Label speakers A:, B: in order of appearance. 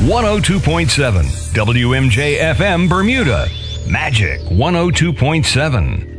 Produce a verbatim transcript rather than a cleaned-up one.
A: one oh two point seven W M J F M Bermuda. Magic one oh two point seven.